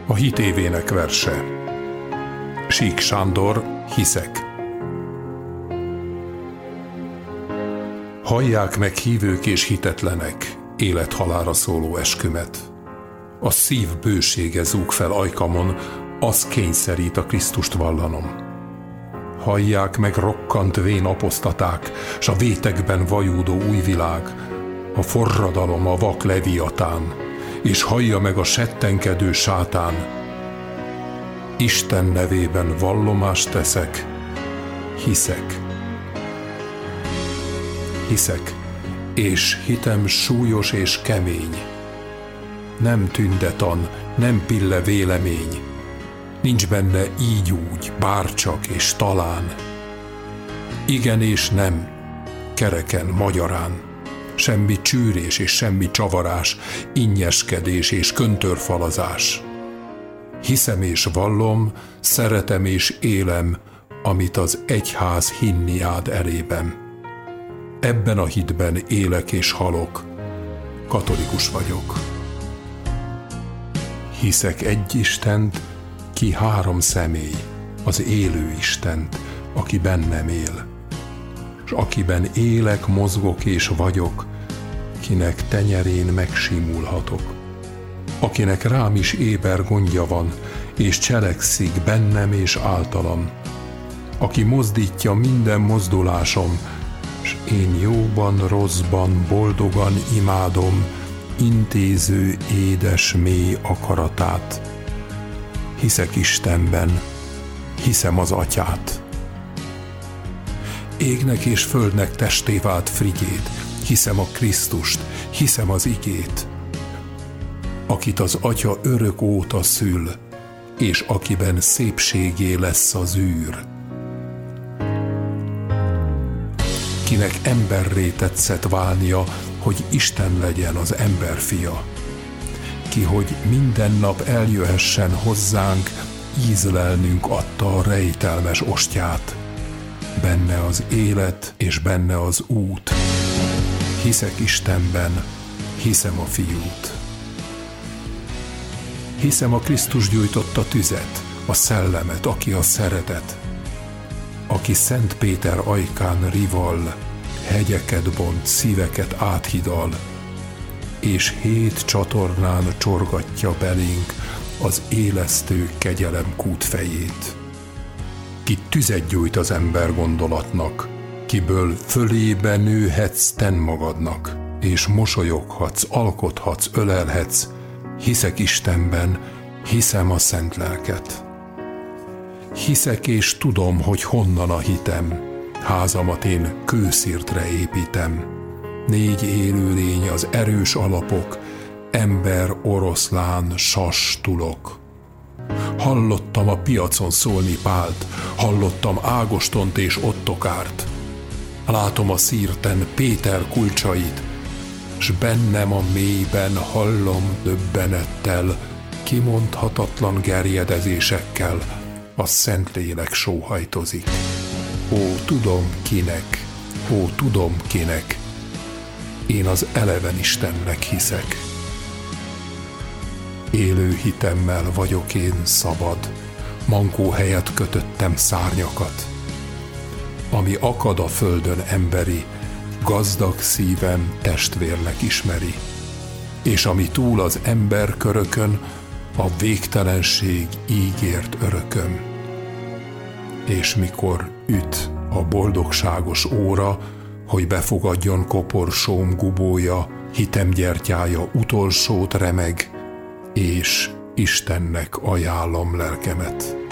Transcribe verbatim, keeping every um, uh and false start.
A hitévének verse. Sík Sándor, Hiszek. Hallják meg hívők és hitetlenek élet-halálra szóló eskümet. A szív bősége zúg fel ajkamon, az kényszerít a Krisztust vallanom. Hallják meg rokkant vén aposztaták, s a vétekben vajúdó új világ, a forradalom a vak leviatán, és hallja meg a settenkedő sátán. Isten nevében vallomást teszek, hiszek. Hiszek, és hitem súlyos és kemény. Nem tündetan, nem pille vélemény. Nincs benne így úgy, bárcsak és talán. Igen és nem, kereken, magyarán. Semmi csűrés és semmi csavarás, innyeskedés és köntörfalazás. Hiszem és vallom, szeretem és élem, amit az egyház hinni áld elében. Ebben a hitben élek és halok, katolikus vagyok. Hiszek egy Istent, ki három személy, az élő Istent, aki bennem él, s akiben élek, mozgok és vagyok, kinek tenyerén megsimulhatok, akinek rám is éber gondja van, és cselekszik bennem és általam, aki mozdítja minden mozdulásom, s én jóban, rosszban, boldogan imádom intéző édes mély akaratát. Hiszek Istenben, hiszem az Atyát. Égnek és földnek testé vált Frigét, hiszem a Krisztust, hiszem az igét, akit az Atya örök óta szül, és akiben szépségé lesz az űr. Kinek emberré tetszett válnia, hogy Isten legyen az emberfia. Ki, hogy minden nap eljöhessen hozzánk, ízlelnünk adta a rejtelmes ostját. Benne az élet, és benne az út. Hiszek Istenben, hiszem a Fiút. Hiszem a Krisztus gyújtotta tüzet, a szellemet, aki a szeretet, aki Szent Péter ajkán rival, hegyeket bont, szíveket áthidal, és hét csatornán csorgatja belénk az élesztő kegyelem kútfejét. Ki tüzet gyújt az ember gondolatnak, kiből fölébe nőhetsz ten magadnak, és mosolyoghatsz, alkothatsz, ölelhetsz, hiszek Istenben, hiszem a szent lelket. Hiszek és tudom, hogy honnan a hitem, házamat én kőszirtre építem. Négy élőlény az erős alapok, ember, oroszlán, sas, tulok. Hallottam a piacon szólni Pált, hallottam Ágostont és Ottokárt. Látom a szírten Péter kulcsait, s bennem a mélyben hallom döbbenettel, kimondhatatlan gerjedezésekkel a Szentlélek sóhajtozik. Ó, tudom kinek, ó, tudom kinek, én az eleven Istennek hiszek. Élő hitemmel vagyok én szabad, mankó helyett kötöttem szárnyakat. Ami akad a földön emberi, gazdag szívem testvérnek ismeri, és ami túl az ember körökön, a végtelenség ígért örököm. És mikor üt a boldogságos óra, hogy befogadjon koporsóm gubója, hitem gyertyája utolsót remeg, és Istennek ajánlom lelkemet.